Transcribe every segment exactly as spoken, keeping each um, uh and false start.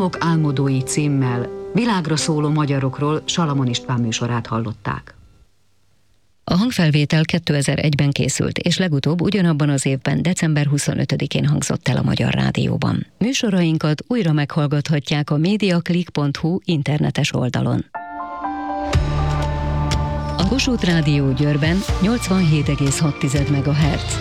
Álmok álmodói címmel világra szóló magyarokról Salamon István műsorát hallották. A hangfelvétel kétezer-egyben készült, és legutóbb ugyanabban az évben, december huszonötödikén hangzott el a Magyar Rádióban. Műsorainkat újra meghallgathatják a mediaclick pont hu internetes oldalon. A Kossuth Rádió Győrben nyolcvanhét egész hat megahertz.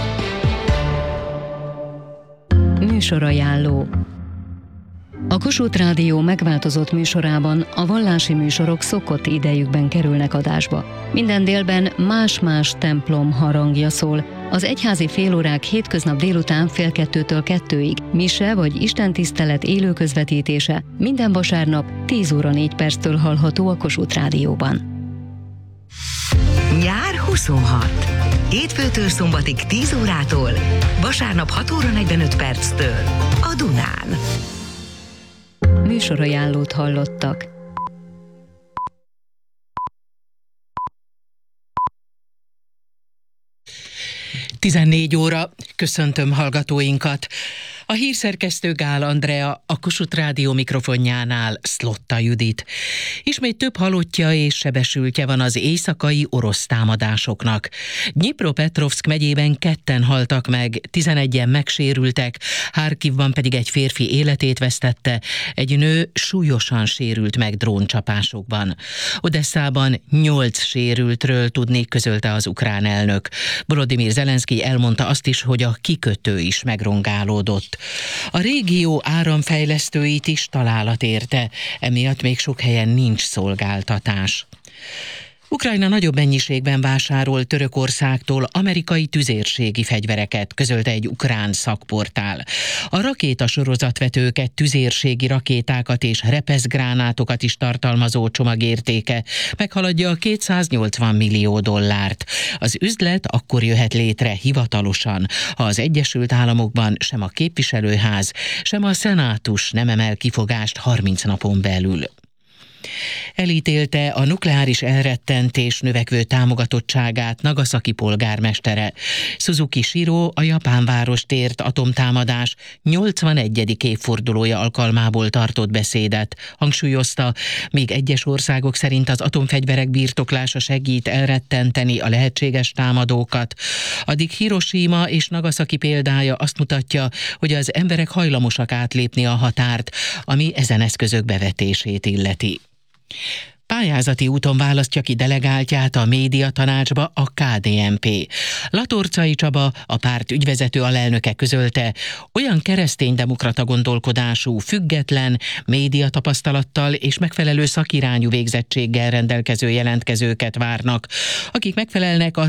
Műsorajánló. A Kossuth Rádió megváltozott műsorában a vallási műsorok szokott idejükben kerülnek adásba. Minden délben más-más templom harangja szól. Az egyházi félórák hétköznap délután fél kettőtől kettőig, mise vagy istentisztelet élő közvetítése minden vasárnap tíz óra négy perctől hallható a Kossuth Rádióban. Nyár huszonhat. Hétfőtől szombatig tíz órától, vasárnap hat óra negyvenöt perctől a Dunán. Műsorajánlót hallottak. tizennégy óra, köszöntöm hallgatóinkat. A hírszerkesztő Gál Andrea, a Kossuth Rádió mikrofonjánál Szlotta Judit. Ismét több halottja és sebesültje van az éjszakai orosz támadásoknak. Dnyipropetrovszk megyében ketten haltak meg, tizenegyen megsérültek, Harkivban pedig egy férfi életét vesztette, egy nő súlyosan sérült meg dróncsapásokban. Odesszában nyolc sérültről tudni, közölte az ukrán elnök. Volodymyr Zelenszkij elmondta azt is, hogy a kikötő is megrongálódott. A régió áramfejlesztőit is találat érte, emiatt még sok helyen nincs szolgáltatás. Ukrajna nagyobb mennyiségben vásárol Törökországtól amerikai tüzérségi fegyvereket, közölte egy ukrán szakportál. A rakétasorozatvetőket, tüzérségi rakétákat és repeszgránátokat is tartalmazó csomag értéke meghaladja a kétszáznyolcvan millió dollárt. Az üzlet akkor jöhet létre hivatalosan, ha az Egyesült Államokban sem a képviselőház, sem a szenátus nem emel kifogást harminc napon belül. Elítélte a nukleáris elrettentés növekvő támogatottságát Nagasaki polgármestere. Suzuki Shiro a japán várost ért atomtámadás nyolcvanegyedik évfordulója alkalmából tartott beszédet. Hangsúlyozta, még egyes országok szerint az atomfegyverek birtoklása segít elrettenteni a lehetséges támadókat. Addig Hiroshima és Nagasaki példája azt mutatja, hogy az emberek hajlamosak átlépni a határt, ami ezen eszközök bevetését illeti. Pályázati úton választja ki delegáltját a médiatanácsba a ká dé en pé. Latorcai Csaba, a párt ügyvezető alelnöke közölte, olyan kereszténydemokrata gondolkodású, független, médiatapasztalattal és megfelelő szakirányú végzettséggel rendelkező jelentkezőket várnak, akik megfelelnek a